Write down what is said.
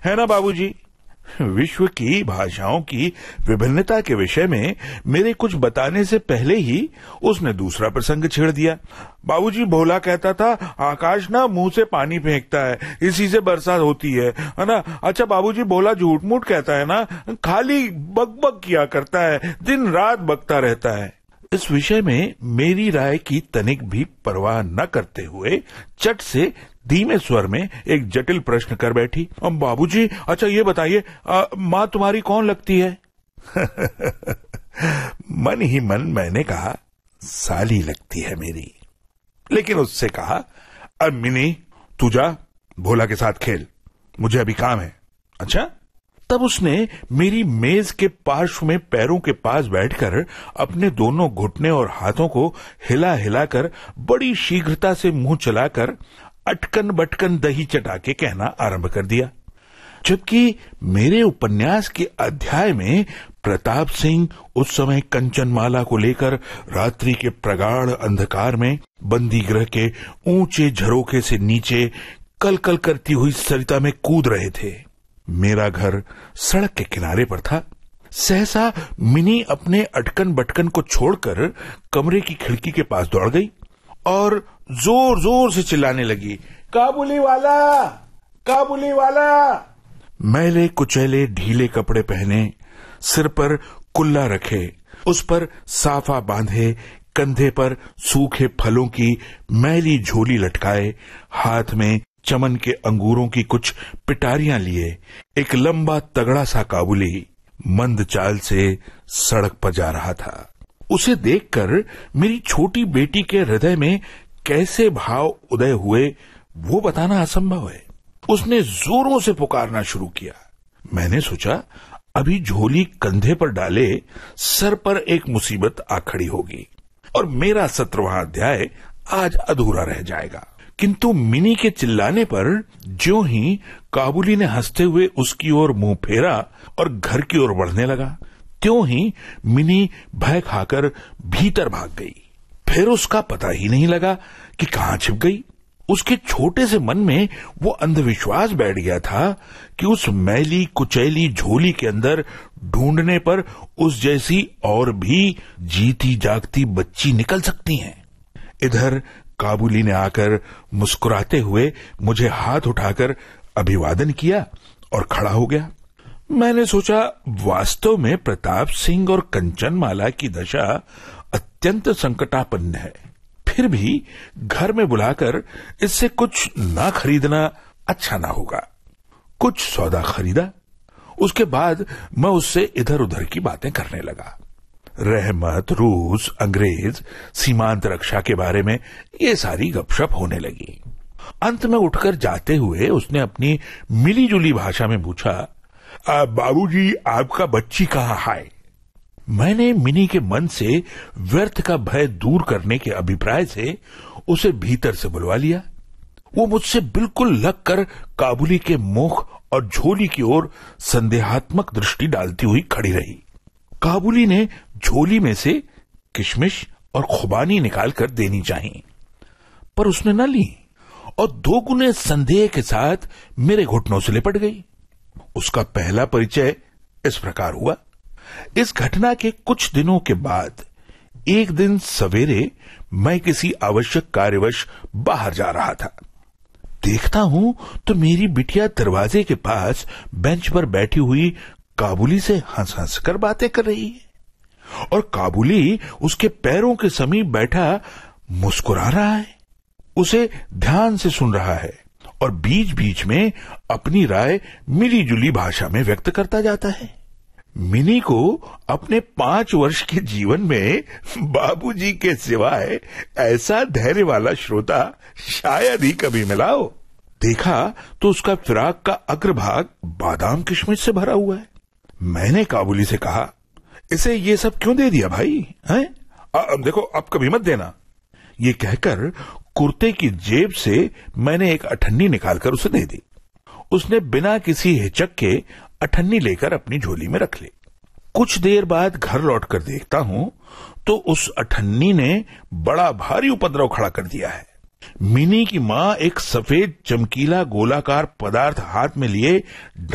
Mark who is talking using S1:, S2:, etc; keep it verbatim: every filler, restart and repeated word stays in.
S1: है ना बाबूजी? विश्व की भाषाओं की विभिन्नता के विषय में मेरे कुछ बताने से पहले ही उसने दूसरा प्रसंग छेड़ दिया। बाबूजी, भोला कहता था आकाश ना मुंह से पानी फेंकता है, इसी से बरसात होती है, है ना? अच्छा बाबूजी, भोला झूठ मूठ कहता है ना, खाली बकबक किया करता है, दिन रात बकता रहता है। इस विषय में मेरी राय की तनिक भी परवाह न करते हुए चट से धीमे स्वर में एक जटिल प्रश्न कर बैठी। अब बाबूजी, अच्छा ये बताइए, माँ तुम्हारी कौन लगती है? मन ही मन मैंने कहा साली लगती है मेरी, लेकिन उससे कहा अब मिनी तू जा भोला के साथ खेल, मुझे अभी काम है। अच्छा? तब उसने मेरी मेज के पार्श्व में पैरों के पास बैठकर अपने दोनों घुटने और हाथों को हिला हिलाकर बड़ी शीघ्रता से मुंह चलाकर अटकन बटकन दही चटा के कहना आरंभ कर दिया, जबकि मेरे उपन्यास के अध्याय में प्रताप सिंह उस समय कंचनमाला को लेकर रात्रि के प्रगाढ़ अंधकार में बंदी गृह के ऊंचे झरोखे से नीचे कल कल करती हुई सरिता में कूद रहे थे। मेरा घर सड़क के किनारे पर था। सहसा मिनी अपने अटकन बटकन को छोड़कर कमरे की खिड़की के पास दौड़ गई और जोर जोर से चिल्लाने लगी, काबुली वाला, काबुली वाला। मैले कुचैले ढीले कपड़े पहने, सिर पर कुल्ला रखे, उस पर साफा बांधे, कंधे पर सूखे फलों की मैली झोली लटकाए, हाथ में चमन के अंगूरों की कुछ पिटारियां लिए एक लंबा तगड़ा सा काबुली मंद चाल से सड़क पर जा रहा था। उसे देखकर मेरी छोटी बेटी के हृदय में कैसे भाव उदय हुए वो बताना असंभव है। उसने जोरों से पुकारना शुरू किया। मैंने सोचा अभी झोली कंधे पर डाले सर पर एक मुसीबत आ खड़ी होगी और मेरा सत्रहवां अध्याय आज अधूरा रह जाएगा। किंतु मिनी के चिल्लाने पर ज्यों ही काबुली ने हंसते हुए उसकी ओर मुंह फेरा और घर की ओर बढ़ने लगा, त्यों ही मिनी भय खाकर भीतर भाग गई। फिर उसका पता ही नहीं लगा कि कहां छिप गई। उसके छोटे से मन में वो अंधविश्वास बैठ गया था कि उस मैली कुचैली झोली के अंदर ढूंढने पर उस जैसी और भी जीती जागती बच्ची निकल सकती हैं। इधर काबुली ने आकर मुस्कुराते हुए मुझे हाथ उठाकर अभिवादन किया और खड़ा हो गया। मैंने सोचा वास्तव में प्रताप सिंह और कंचनमाला की दशा अत्यंत संकटापन्न है, फिर भी घर में बुलाकर इससे कुछ ना खरीदना अच्छा ना होगा। कुछ सौदा खरीदा, उसके बाद मैं उससे इधर उधर की बातें करने लगा। रहमत, रूस, अंग्रेज, सीमांत रक्षा के बारे में ये सारी गपशप होने लगी। अंत में उठकर जाते हुए उसने अपनी मिली जुली भाषा में पूछा, बाबूजी आपका बच्ची कहाँ है? मैंने मिनी के मन से व्यर्थ का भय दूर करने के अभिप्राय से उसे भीतर से बुलवा लिया। वो मुझसे बिल्कुल लग कर काबुली के मुख और झोली की ओर संदेहात्मक दृष्टि डालती हुई खड़ी रही। काबुली ने झोली में से किशमिश और खुबानी निकालकर देनी चाहिए, पर उसने न ली और दो गुने संदेह के साथ मेरे घुटनों से लिपट गई। उसका पहला परिचय इस प्रकार हुआ। इस घटना के कुछ दिनों के बाद एक दिन सवेरे मैं किसी आवश्यक कार्यवश बाहर जा रहा था। देखता हूं तो मेरी बिटिया दरवाजे के पास बेंच पर बैठी हुई काबुली से हंस हंस कर बातें कर रही है और काबुली उसके पैरों के समीप बैठा मुस्कुरा रहा है, उसे ध्यान से सुन रहा है और बीच बीच में अपनी राय मिली जुली भाषा में व्यक्त करता जाता है। मिनी को अपने पांच वर्ष के जीवन में बाबूजी के सिवाय ऐसा धैर्य वाला श्रोता शायद ही कभी मिला हो। देखा तो उसका फिराक का अग्रभाग बादाम किशमिश से भरा हुआ है। मैंने काबुली से कहा, इसे ये सब क्यों दे दिया भाई? हैं? अब देखो, अब कभी मत देना। ये कहकर कुर्ते की जेब से मैंने एक अठन्नी निकालकर उसे दे दी। उसने बिना किसी हिचक के अठन्नी लेकर अपनी झोली में रख ली। कुछ देर बाद घर लौटकर देखता हूं तो उस अठन्नी ने बड़ा भारी उपद्रव खड़ा कर दिया है। मिनी की मां एक सफेद चमकीला गोलाकार पदार्थ हाथ में लिए